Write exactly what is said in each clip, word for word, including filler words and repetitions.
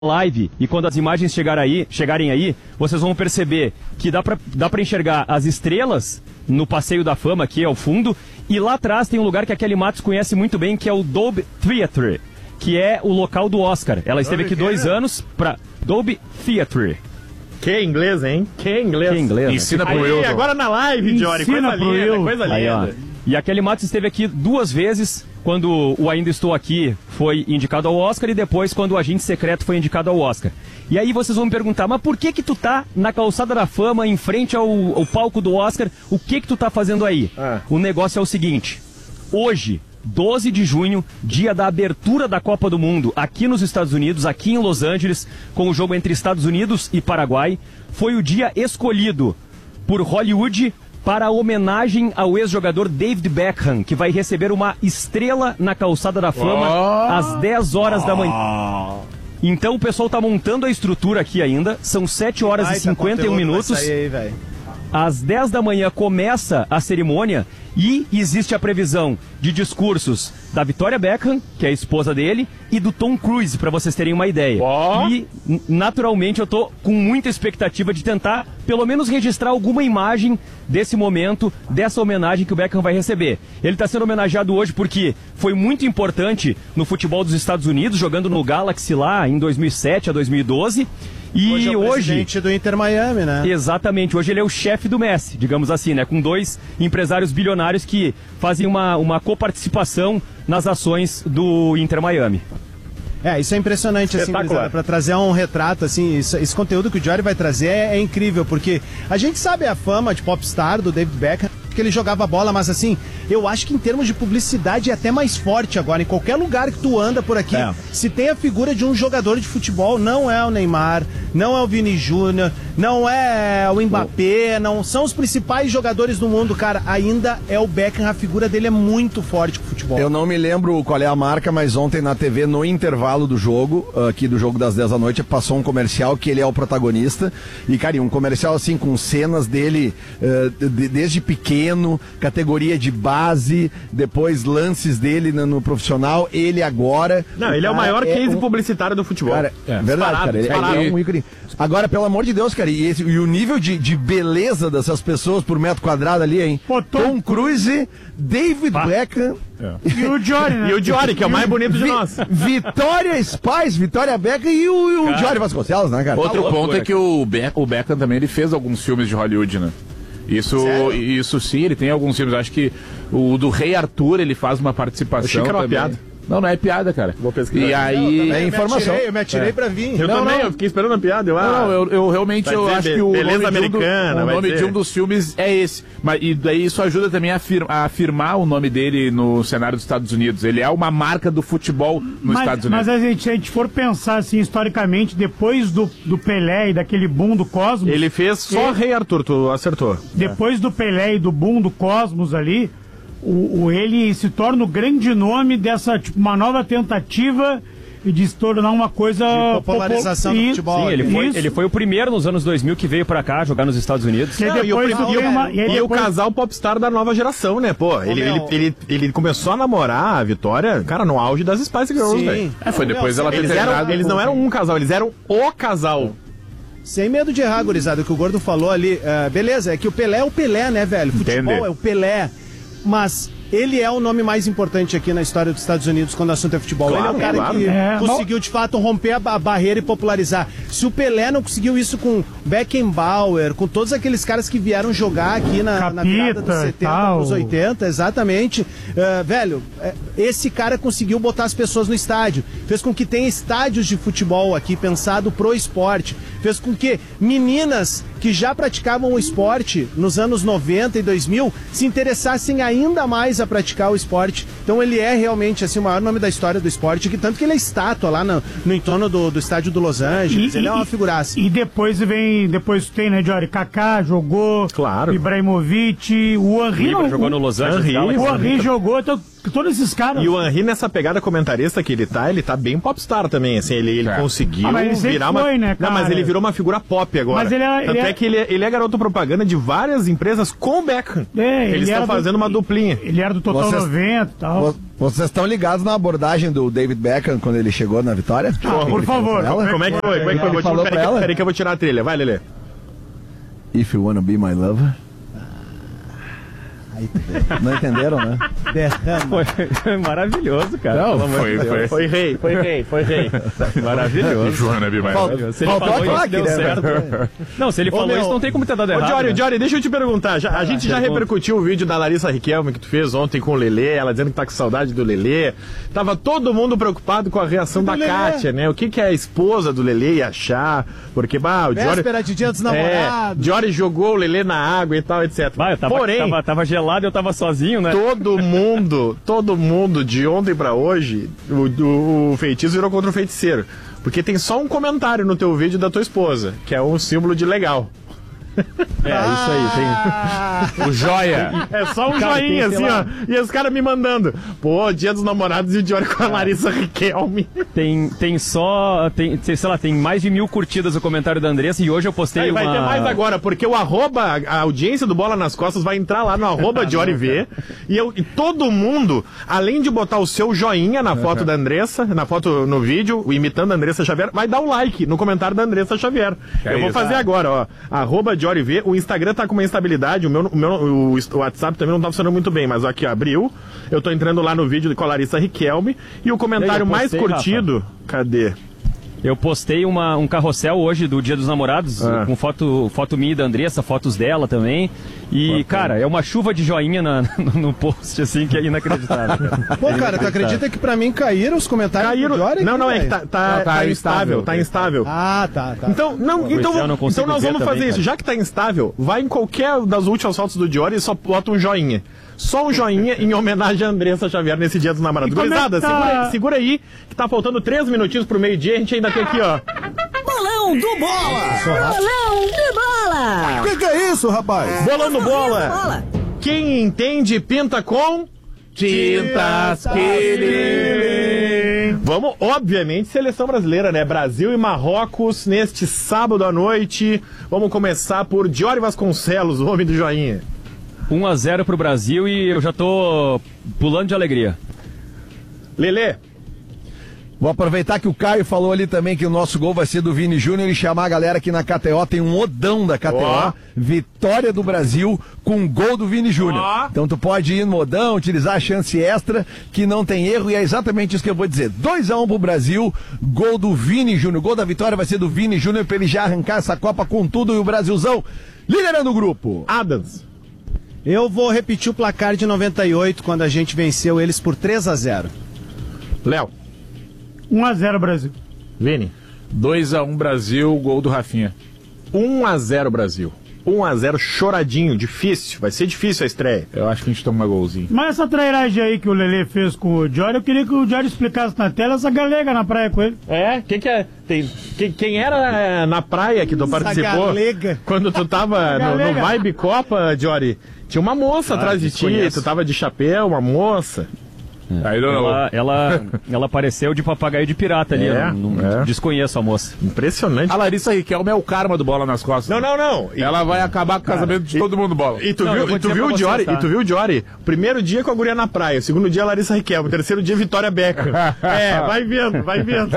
live, e quando as imagens chegar aí, chegarem aí, vocês vão perceber que dá pra, dá pra enxergar as estrelas no Passeio da Fama, aqui ao fundo, e lá atrás tem um lugar que a Kelly Matos conhece muito bem, que é o Dolby Theatre, que é o local do Oscar. Ela esteve aqui dois anos pra Dolby Theatre. Que inglês, hein? Que inglês. Que inglês. Ensina né? pro Aí, Wilson. agora na live, Jory. Coisa linda, coisa Aí, ó. linda. E a Kelly Matos esteve aqui duas vezes, quando o Ainda Estou Aqui foi indicado ao Oscar e depois quando o Agente Secreto foi indicado ao Oscar. E aí vocês vão me perguntar, mas por que que tu tá na calçada da fama, em frente ao, ao palco do Oscar? O que que tu tá fazendo aí? Ah. O negócio é o seguinte, hoje, doze de junho, dia da abertura da Copa do Mundo, aqui nos Estados Unidos, aqui em Los Angeles, com o jogo entre Estados Unidos e Paraguai, foi o dia escolhido por Hollywood para a homenagem ao ex-jogador David Beckham, que vai receber uma estrela na calçada da fama oh. às dez horas oh. da manhã. Então o pessoal tá montando a estrutura aqui ainda, são sete horas Ai, e cinquenta e um minutos. Aí, às dez da manhã começa a cerimônia e existe a previsão de discursos da Victoria Beckham, que é a esposa dele, e do Tom Cruise, para vocês terem uma ideia. Oh. E, naturalmente, eu tô com muita expectativa de tentar, pelo menos, registrar alguma imagem desse momento, dessa homenagem que o Beckham vai receber. Ele está sendo homenageado hoje porque foi muito importante no futebol dos Estados Unidos, jogando no Galaxy lá em dois mil e sete a dois mil e doze. E hoje é o hoje, presidente do Inter Miami, né? Exatamente, hoje ele é o chefe do Messi, digamos assim, né? Com dois empresários bilionários que fazem uma, uma coparticipação nas ações do Inter Miami. É, isso é impressionante, assim, para trazer um retrato, assim, isso, esse conteúdo que o Jory vai trazer é, é incrível, porque a gente sabe a fama de popstar do David Beckham, que ele jogava bola, mas assim, eu acho que em termos de publicidade é até mais forte agora. Em qualquer lugar que tu anda por aqui, é. se tem a figura de um jogador de futebol, não é o Neymar, não é o Vini Júnior, não é o Mbappé, não são os principais jogadores do mundo, cara. Ainda é o Beckham, a figura dele é muito forte com o futebol. Eu não me lembro qual é a marca, mas ontem na T V, no intervalo do jogo, aqui do jogo das dez da noite, passou um comercial que ele é o protagonista. E, cara, um comercial assim com cenas dele uh, de, desde pequeno, categoria de base, depois lances dele no, no profissional, ele agora... Não, ele é o maior é case um... publicitário do futebol. Cara, é. verdade, cara. Ele, ele é um ícone. Agora, pelo amor de Deus, cara, e, esse, e o nível de, de beleza dessas pessoas por metro quadrado ali, hein? Pô, Tom... Tom Cruise, David ah. Beckham... É. E o Jory, né? E o Jory, que é o mais bonito de Vi, nós. Vitória Spice, Vitória Beckham e o, e o Jory Vasconcelos, né, cara? Outro tá ponto louco, é que o, Be o Beckham também ele fez alguns filmes de Hollywood, né? Isso, isso sim, ele tem alguns filmes. Acho que o do Rei Arthur ele faz uma participação. Eu uma piada. Não, não é piada, cara. Vou pesquisar. E aí... Não, é informação. Eu me atirei é. pra vir. Eu não, também, não. eu fiquei esperando a piada. Eu, não, ah, não, eu, eu realmente eu acho que o beleza nome, americana, de um, do, o nome dizer. de um dos filmes é esse. Mas, e daí isso ajuda também a, afir, a afirmar o nome dele no cenário dos Estados Unidos. Ele é uma marca do futebol nos mas, Estados Unidos. Mas a gente, se a gente for pensar assim, historicamente, depois do, do Pelé e daquele boom do Cosmos... Ele fez só ele, Rei Arthur, tu acertou. Depois é. do Pelé e do boom do Cosmos ali... O, o, ele se torna o grande nome dessa, tipo, uma nova tentativa de se tornar uma coisa... De popularização popo... do futebol. Sim, ele foi, ele foi o primeiro nos anos dois mil que veio pra cá jogar nos Estados Unidos. Não, e, depois, e, o, uma, e, e depois... o casal popstar da nova geração, né? Pô, ele, ele, ele, ele começou a namorar a Vitória, cara, no auge das Spice Girls, velho. É, foi depois ela ter eles, eram, eles não eram um casal, eles eram o casal. Sem medo de errar, gurizada, o que o Gordo falou ali, uh, beleza, é que o Pelé é o Pelé, né, velho? Futebol Entender. é o Pelé, mas... Ele é o nome mais importante aqui na história dos Estados Unidos quando o assunto é futebol. Claro, ele é o cara claro. que é, conseguiu, de fato, romper a, a barreira e popularizar. Se o Pelé não conseguiu isso com Beckenbauer, com todos aqueles caras que vieram jogar aqui na, Capita, na virada dos setenta para os oitenta, exatamente, uh, velho, esse cara conseguiu botar as pessoas no estádio. Fez com que tenha estádios de futebol aqui pensado pro esporte. Fez com que meninas que já praticavam o esporte nos anos noventa e dois mil se interessassem ainda mais a praticar o esporte. Então ele é realmente assim, o maior nome da história do esporte, que tanto que ele é estátua lá no, no entorno do, do estádio do Los Angeles. E, ele é uma figuraça. E depois vem, depois tem, né, Jory? Kaká jogou, claro. Ibrahimovic, o Henry não, jogou no Los Angeles. Henry, o Henry jogou, então, todos esses caras. E o Henry, nessa pegada comentarista que ele tá, ele tá bem popstar também, assim, ele, ele é. conseguiu ah, mas ele virar foi, uma... né, não, mas ele virou uma figura pop agora. Mas ele é, Tanto ele é... é que ele, ele é garoto propaganda de várias empresas com o Beckham. É, Eles estão fazendo do, uma duplinha. Ele era do Total Vocês... noventa e tal. Vocês estão ligados na abordagem do David Beckham quando ele chegou na Vitória? Ah, por favor. Como é que foi? Como é que foi? Vou falou peraí, pra ela? peraí que eu vou tirar a trilha. Vai, Lelê. If you wanna be my lover. Não entenderam, né? Foi maravilhoso, cara. Não, pelo amor foi, de Deus. foi. Foi rei, foi rei, foi rei. Maravilhoso. Joana Bimael. Falta- Se ele Faltou falou a isso, deu claque, né? certo. Não, se ele falou meu, isso, não tem como ter dado Ô, errado. Jory, né? Jory, deixa eu te perguntar. Já, a gente já pergunta. repercutiu o vídeo da Larissa Riquelme que tu fez ontem com o Lelê, ela dizendo que tá com saudade do Lelê. Tava todo mundo preocupado com a reação da Lelê. Kátia, né? O que, que a esposa do Lelê ia achar? Porque, bah, o Jory. Véspera de Dia dos É, Namorados. Jory jogou o Lelê na água e tal, etcétera. Vai, eu tava, Porém, tava, tava gelado e eu tava sozinho, né? todo mundo, todo mundo de ontem pra hoje, o, o, o feitiço virou contra o feiticeiro. Porque tem só um comentário no teu vídeo da tua esposa, que é um símbolo de legal. É, isso aí. Tem, O joia. É só um Cara, joinha, tem, sei assim, lá. ó. E os caras me mandando. Pô, Dia dos Namorados e o Jory com a Larissa Riquelme. tem, tem só. Tem, sei lá, tem mais de mil curtidas o comentário da Andressa e hoje eu postei Aí vai uma... ter mais agora, porque o arroba, a audiência do Bola nas Costas vai entrar lá no arroba Jory V. E, eu, e todo mundo, além de botar o seu joinha na foto da Andressa, na foto no vídeo, imitando a Andressa Xavier, vai dar o like no comentário da Andressa Xavier. É eu vou isso. fazer agora, ó. Arroba Jory V. O Instagram tá com uma instabilidade, o meu, o meu o, o WhatsApp também não tá funcionando muito bem, mas aqui, ó, abriu. Eu tô entrando lá no vídeo com a Larissa Riquelme. E o comentário Eu mais postei, curtido. Cadê? Eu postei uma, um carrossel hoje do Dia dos Namorados, Ah. com foto, foto minha e da Andressa, fotos dela também. E, cara, é uma chuva de joinha na- no, no post, assim, que é inacreditável. cara. Pô, cara, tu acredita que pra mim caíram os comentários Caíram. do Jory? Não, não, é que velho? tá, tá, Não, tá tá instável. instável, tá instável. Ah, tá, tá. Então, não, Pois então, é, eu não consigo então nós ver vamos também, fazer isso. cara. Já que tá instável, vai em qualquer das últimas fotos do Jory e só bota um joinha. Só um joinha em homenagem a Andressa Xavier nesse Dia dos Namorados. E como é que Gurizada, tá? segura, aí, segura aí, que tá faltando três minutinhos pro meio-dia, a gente ainda tem aqui, ó. Bolão do Bola! Bolão do Bola! O que, que é isso, rapaz? Bolando bola. Bola! Quem entende, pinta com... Tintas Killing. Vamos, obviamente, seleção brasileira, né? Brasil e Marrocos neste sábado à noite. Vamos começar por Jory Vasconcelos, o homem do joinha. um a zero pro Brasil e eu já tô pulando de alegria. Lelê, Vou aproveitar que o Caio falou ali também que o nosso gol vai ser do Vini Júnior e chamar a galera aqui na K T O. Tem um odão da K T O. Ó. Vitória do Brasil com gol do Vini Júnior. Ó. Então tu pode ir no odão, utilizar a chance extra, que não tem erro. E é exatamente isso que eu vou dizer. dois a um pro Brasil, gol do Vini Júnior. Gol da vitória vai ser do Vini Júnior pra ele já arrancar essa Copa com tudo. E o Brasilzão liderando o grupo. Adams. Eu vou repetir o placar de noventa e oito, quando a gente venceu eles por três a zero. Léo. um a zero Brasil. Vini. dois a um Brasil, gol do Rafinha. um a zero Brasil. um a zero choradinho, difícil. Vai ser difícil a estreia. Eu acho que a gente toma golzinho. Mas essa trairagem aí que o Lelê fez com o Jory, eu queria que o Jory explicasse na tela essa galega na praia com ele. É? Quem que é? Tem, quem, quem era é, na praia que tu Essa participou? galega. Quando tu tava no, no galega. Vibe Copa, Jory, tinha uma moça atrás de ti, desconheço. tu tava de chapéu, uma moça. Aí não, Ela, ela, ela apareceu de papagaio de pirata ali. É, eu não, não é. desconheço a moça. Impressionante. A Larissa Riquelme é o karma do Bola nas Costas. Não, não, não. E, Ela vai acabar com o casamento de todo mundo, Bola. e tu Não, eu viu, vou e tu dizer viu pra o Jory, vocês, tá? e tu viu o Jory? Primeiro dia com a guria na praia, o segundo dia Larissa Riquelme, o terceiro dia Vitória Beckham. É, vai vendo, vai vendo.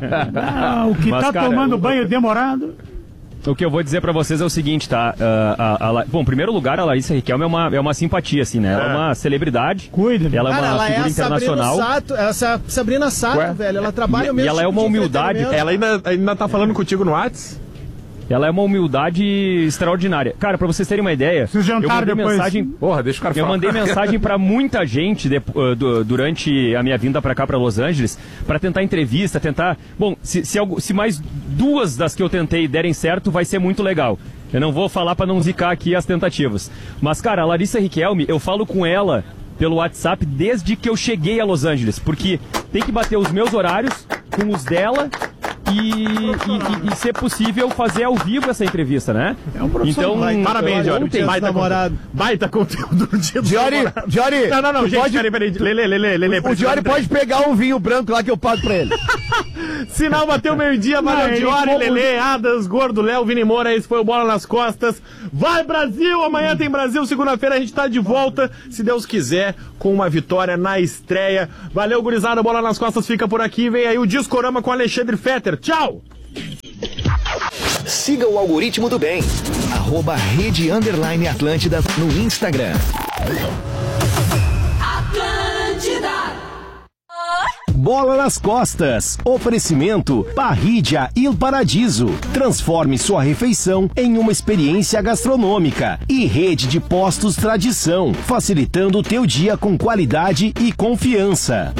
Ah, o que Mas, tá cara, tomando o- banho demorado. O que eu vou dizer pra vocês é o seguinte, tá? Ah, a- a La- bom, em primeiro lugar, a Larissa Riquelme é uma, é uma simpatia, assim, né? Ela é uma celebridade. Cuida, né? Ela é Cara, uma ela é figura a Sabrina internacional. Sato, essa Sabrina Sato, Ué? velho. Ela trabalha o E- mesmo e ela é tipo uma de humildade. entretenimento. Ela ainda, ainda tá falando contigo no Whats? Ela é uma humildade extraordinária. Cara, pra vocês terem uma ideia, Vocês eu jantaram mandei depois? mensagem... Porra, deixa o cara Eu falar. mandei mensagem pra muita gente de- uh, du- durante a minha vinda pra cá, pra Los Angeles, pra tentar entrevista, tentar... Bom, se, se, algu- se mais duas das que eu tentei derem certo, vai ser muito legal. Eu não vou falar pra não zicar aqui as tentativas. Mas, cara, a Larissa Riquelme, eu falo com ela pelo WhatsApp desde que eu cheguei a Los Angeles, porque tem que bater os meus horários com os dela... E, e, e, e ser possível fazer ao vivo essa entrevista, né? É um profissional. Então, Vai, Parabéns, Jory. ontem, Baita namorado. conteúdo. Baita conteúdo do dia do Jory, namorado. Jory, Não, não, não, tu gente, pode- peraí, peraí. Lele, Lele, Lele. O Jory pode pegar um vinho branco lá que eu pago pra ele. Sinal bateu meio-dia, valeu Diori, Lelê, Adas, Gordo, Léo, Vini Moura, esse foi o Bola nas Costas. Vai Brasil, amanhã tem Brasil, segunda-feira a gente tá de volta, se Deus quiser, com uma vitória na estreia. Valeu, gurizada, Bola nas Costas fica por aqui, vem aí o Discorama com Alexandre Fetter. Tchau! Siga o algoritmo do bem, arroba Rede Underline Atlântida no Instagram. Bola nas Costas. Oferecimento Parrídia Il Paradiso. Transforme sua refeição em uma experiência gastronômica. E Rede de Postos Tradição, facilitando o teu dia com qualidade e confiança.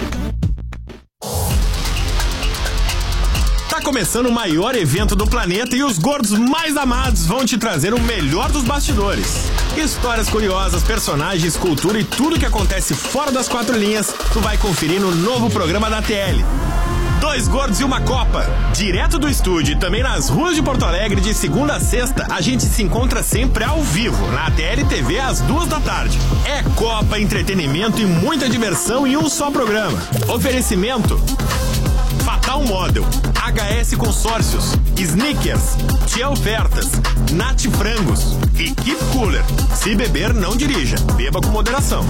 Tá começando o maior evento do planeta e os gordos mais amados vão te trazer o melhor dos bastidores. Histórias curiosas, personagens, cultura e tudo que acontece fora das quatro linhas, tu vai conferir no novo programa da T L. Dois Gordos e uma Copa. Direto do estúdio e também nas ruas de Porto Alegre, de segunda a sexta, a gente se encontra sempre ao vivo, na T L T V às duas da tarde. É Copa, entretenimento e muita diversão em um só programa. Oferecimento Fatal Model, H S Consórcios, Snickers, Tia Ofertas, Nat Frangos e Keep Cooler. Se beber, não dirija. Beba com moderação.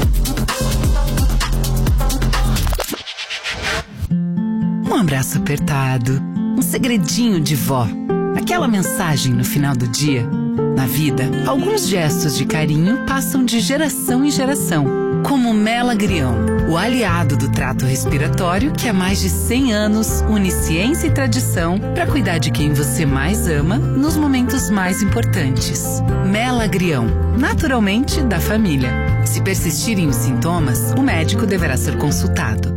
Um abraço apertado, um segredinho de vó, aquela mensagem no final do dia. Na vida, alguns gestos de carinho passam de geração em geração, como Melagrião, o aliado do trato respiratório que há mais de cem anos une ciência e tradição para cuidar de quem você mais ama nos momentos mais importantes. Melagrião, naturalmente da família. Se persistirem os sintomas, o médico deverá ser consultado.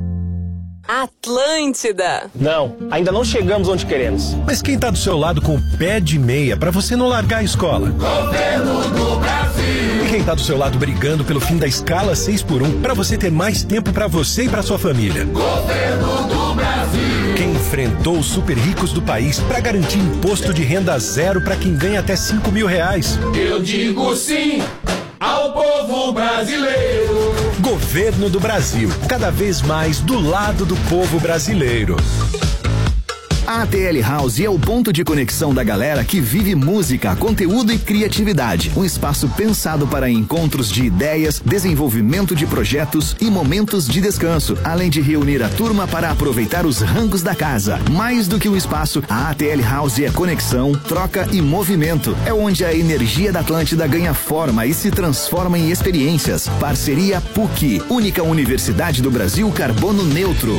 Atlântida. Não, ainda não chegamos onde queremos. Mas quem tá do seu lado com o pé de meia pra você não largar a escola? Governo do Brasil. E quem tá do seu lado brigando pelo fim da escala seis por um pra você ter mais tempo pra você e pra sua família? Governo do Brasil. Quem enfrentou os super ricos do país pra garantir imposto de renda zero pra quem ganha até cinco mil reais? Eu digo sim ao povo brasileiro. Governo do Brasil, cada vez mais do lado do povo brasileiro. A A T L House é o ponto de conexão da galera que vive música, conteúdo e criatividade. Um espaço pensado para encontros de ideias, desenvolvimento de projetos e momentos de descanso, além de reunir a turma para aproveitar os rangos da casa. Mais do que um espaço, a A T L House é conexão, troca e movimento. É onde a energia da Atlântida ganha forma e se transforma em experiências. Parceria P U C, única universidade do Brasil carbono neutro.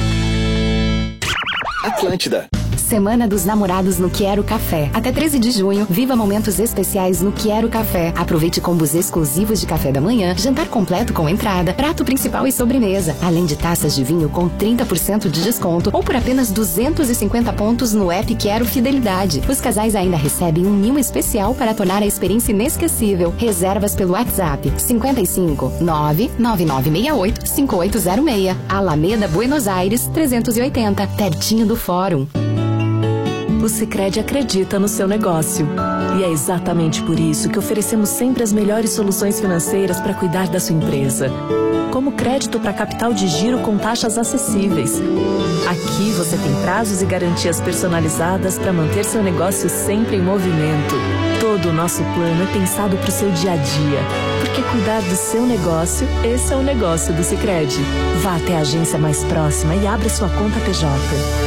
Atlântida. Semana dos Namorados no Quero Café. Até treze de junho, viva momentos especiais no Quero Café. Aproveite combos exclusivos de café da manhã, jantar completo com entrada, prato principal e sobremesa, além de taças de vinho com trinta por cento de desconto ou por apenas duzentos e cinquenta pontos no app Quero Fidelidade. Os casais ainda recebem um mimo especial para tornar a experiência inesquecível. Reservas pelo WhatsApp cinco cinco nove nove nove seis oito cinco oito zero seis. Alameda, Buenos Aires, trezentos e oitenta, pertinho do Fórum. O Sicredi acredita no seu negócio. E é exatamente por isso que oferecemos sempre as melhores soluções financeiras para cuidar da sua empresa. Como crédito para capital de giro com taxas acessíveis. Aqui você tem prazos e garantias personalizadas para manter seu negócio sempre em movimento. Todo o nosso plano é pensado para o seu dia a dia. Porque cuidar do seu negócio, esse é o negócio do Sicredi. Vá até a agência mais próxima e abra sua conta P J.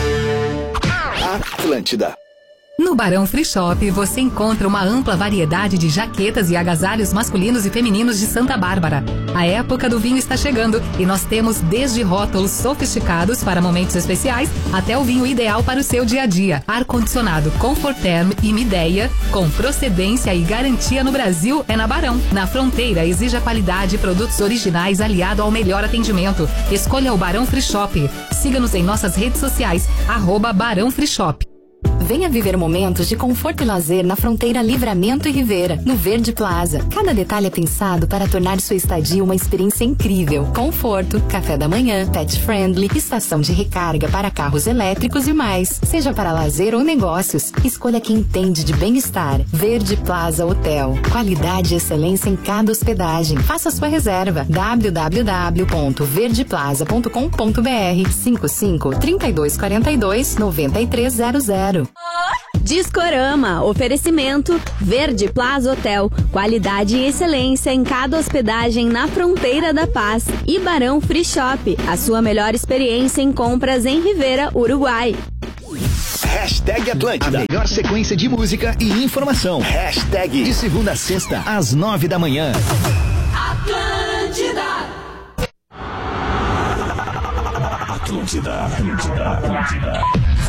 Atlântida. No Barão Free Shop você encontra uma ampla variedade de jaquetas e agasalhos masculinos e femininos de Santa Bárbara. A época do vinho está chegando e nós temos desde rótulos sofisticados para momentos especiais até o vinho ideal para o seu dia a dia. Ar-condicionado Comforterm e Mideia, com procedência e garantia no Brasil, é na Barão. Na Fronteira, exija qualidade e produtos originais aliado ao melhor atendimento. Escolha o Barão Free Shop. Siga-nos em nossas redes sociais, arroba Barão Free Shop. Venha viver momentos de conforto e lazer na fronteira Livramento e Rivera, no Verde Plaza. Cada detalhe é pensado para tornar sua estadia uma experiência incrível. Conforto, café da manhã, pet friendly, estação de recarga para carros elétricos e mais. Seja para lazer ou negócios, escolha quem entende de bem-estar. Verde Plaza Hotel. Qualidade e excelência em cada hospedagem. Faça sua reserva. w w w ponto verde plaza ponto com ponto b r cinco cinco, trinta e dois quarenta e dois, noventa e três zero zero. Discorama, oferecimento Verde Plaza Hotel, qualidade e excelência em cada hospedagem na fronteira da paz. E Barão Free Shop, a sua melhor experiência em compras em Rivera, Uruguai. Hashtag Atlântida, a melhor sequência de música e informação. Hashtag de segunda a sexta, às nove da manhã. Atlântida. Atlântida, Atlântida, Atlântida.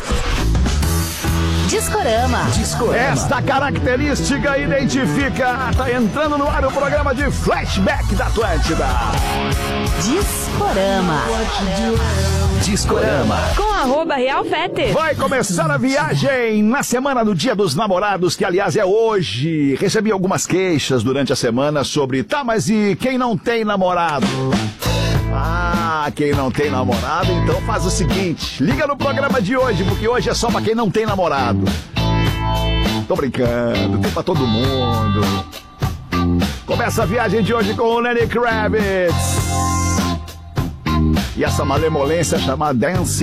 Discorama. Discorama. Esta característica identifica. Tá entrando no ar o programa de flashback da Atlântida. Discorama. Discorama. Com arroba Real Fete. Vai começar a viagem na semana do Dia dos Namorados, que aliás é hoje. Recebi algumas queixas durante a semana sobre, tá, mas e quem não tem namorado? Ah, quem não tem namorado, então faz o seguinte, liga no programa de hoje, porque hoje é só pra quem não tem namorado. Tô brincando, tem pra todo mundo. Começa a viagem de hoje com o Lenny Kravitz. E essa malemolência chamada Dance